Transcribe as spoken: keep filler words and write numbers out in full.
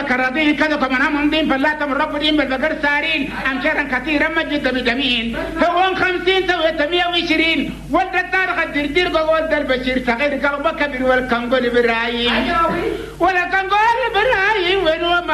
كراضين كذا كمان ممدين فلا تمرب دين بالبقر سارين أمشارا كثيرا مجد بجميعين هون خمسين سويت مية وعشرين ولد التاريخ الدردير بقول البشير صغير قلبك كبير والكنغول برايين ولا كنغول برايين وين